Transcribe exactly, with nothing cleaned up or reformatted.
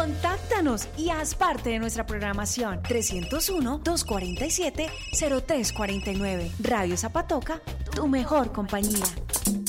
Contáctanos y haz parte de nuestra programación. trescientos uno, doscientos cuarenta y siete, cero tres cuarenta y nueve. Radio Zapatoca, tu mejor compañía.